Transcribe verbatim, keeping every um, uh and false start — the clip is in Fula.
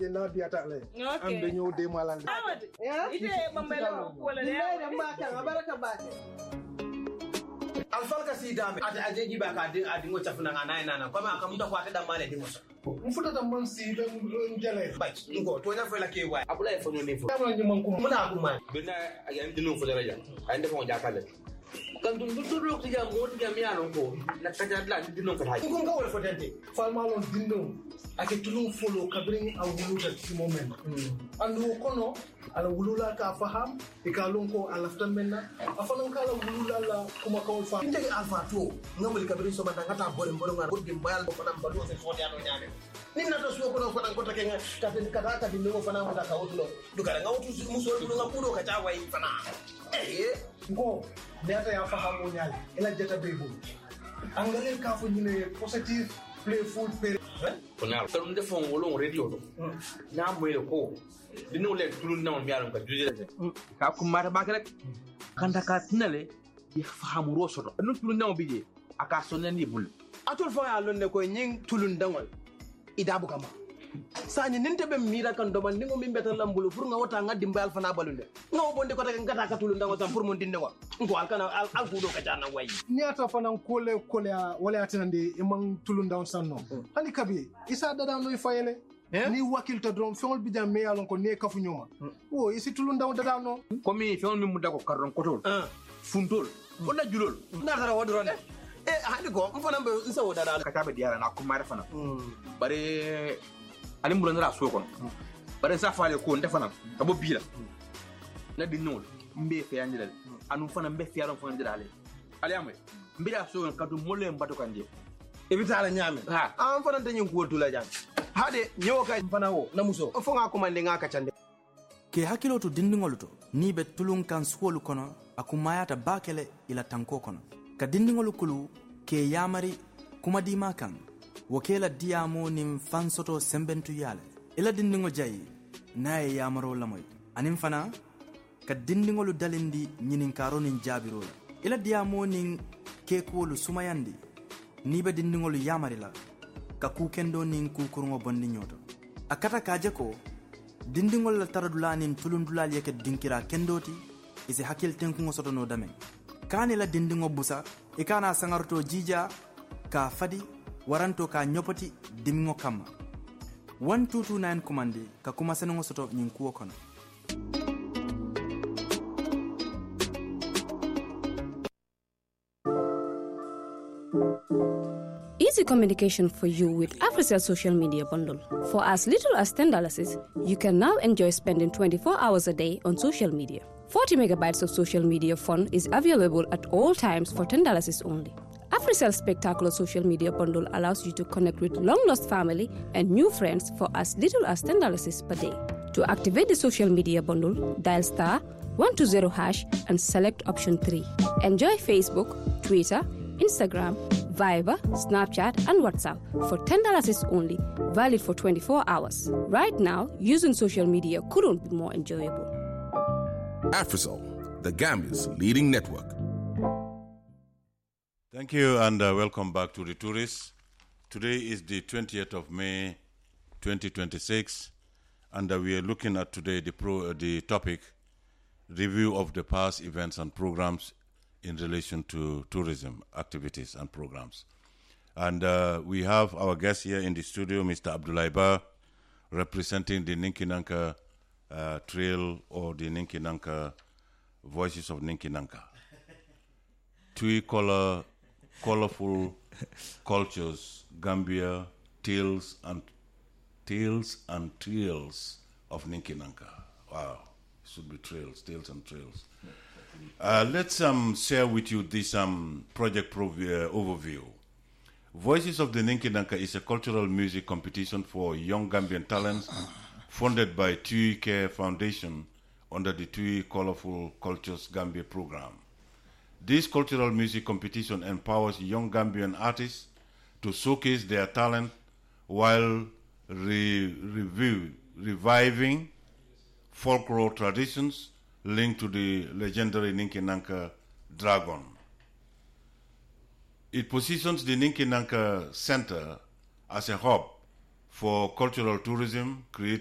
je na diata le am de ñew de malal ya ite bambela ko la de ma ka baraka ba alfalka si dame ata ajeji ba ka din adingo chafuna ngana nana kama akamuta kwa tada male dingo sa mfuta ta man si ben njele ba ngo to na fela ke wa abula e fonyo ne fo dama ñu man ko muna ko man bina ayam dinu fo daraja ay ndefo mo jakale kan dun dun dun ko jam mo jam ya non ko na kaja la dinu ko taji ko ngawol fo tente falma lon dindum ake tulum folo kabring a wuluta ci moment andu kono ala wulula ka faham e ka lon ko ala ftamena afalon kala wulula la kuma ko fa ndege alfa to ngawol kabring so banda ngata bore bore ngana burdi mbayal ko fanam balo se fodi ano nyaame ni na to suwo ko no fanan ko take nga ta den kata ka dinno fanam ta ka wotulo dugara ngawtu muso du nga kudo ka ta way fana eh ngo neata ya faham mo nyaali ela jeta bebo angale ka fo nyine positive playful per kuna ko ndé fon wolo radio do na moyle ko dinu le tulun na on bialon ka juje ka ko mara ba rek kanda ka tinale ya fahamu rosodo no tulun na bije aka sonen yibul atol fo ya lonne ko nyin tulun dangol idabu kama sani ninte be mira kan do man ningo min betal lambulu pour nga wota ngaddi mbal fana balunde ngaw bonde ko taga ngata ka tulun dango tam pour mon dinde wa ngo alkana al fudo ka jana way ni ata fanan kole kole wala atinande e man tulun daw sanno hani kabi isa dada no fayele ni wakilta drom fewol bijam me yalon ko ne kafu nyoma o isi tulun daw dada no komi fewol mi mudda ko kardon kotol funtol wala julol na tara wodronde e hani ko mfana be nsa wodada ka tabe diara na ko mare fana bare ali mbulan ra so kon bare sa faale ko ndefana ka bo biira na di nol mbe fe yanjidal anu fana mbe fi yaron fana didale ali amay mbira so ka do molle mbato kanje e bitala nyame ha am fana tanyin ko tula jam hade nyowo ka fana wo na muso fo nga ko mande nga ka cande ke hakilo to dindingol to ni be tulun kan suwolu kono akumayata bakele ila tanko kono ka dindingol kulu ke yamari kuma dima kan wakela diamo nim fansoto sembentu yale ila dindingo jayi naye yamaro lamoy anim fana ka dindingolu dalindi nyinin karo nin jabiro ila diamo nin kekolu sumayandi ni be dindingolu yamari la ka kukendo nin kukurungo bondi nyoto akata kaje ko dindingol la taradula nin tulundulal yeke dinkira kendoti isi hakil tenkungo soto no dame kani la dindingo busa ikana sangarto jija ka fadi waranto ka nyopoti dimingo kama one two two nine commande ka kuma senengo soto nyin kuwo kono. Easy communication for you with Africell Social Media Bundle. For as little as ten dollars, you can now enjoy spending twenty-four hours a day on social media. forty megabytes of social media fun is available at all times for ten dollars only. Africell's spectacular social media bundle allows you to connect with long-lost family and new friends for as little as ten dollars per day. To activate the social media bundle, dial star one two zero hash and select option three. Enjoy Facebook, Twitter, Instagram, Viber, Snapchat, and WhatsApp for ten dollars only, valid for twenty-four hours. Right now, using social media couldn't be more enjoyable. Africell, the Gambia's leading network. Thank you and uh, welcome back to The Tourist. Today is the twentieth of May, twenty twenty-six, and uh, we are looking at today the, pro, uh, the topic, review of the past events and programs in relation to tourism activities and programs. And uh, we have our guest here in the studio, Mister Abdoulaye Ba, representing the Ninki Nanka uh, Trail or the Ninki Nanka Voices of Ninki Nanka. Three color, colorful cultures, Gambia, tales and tales and trails of Ninki Nanka. Wow, it should be trails, tales and trails. Uh, let's um, share with you this um, project prov- uh, overview. Voices of the Ninki Nanka is a cultural music competition for young Gambian talents funded by Tui Care Foundation under the Tui Colorful Cultures Gambia program. This cultural music competition empowers young Gambian artists to showcase their talent while re- review, reviving folklore traditions linked to the legendary Ninki Nanka dragon. It positions the Ninki Nanka Center as a hub for cultural tourism, creative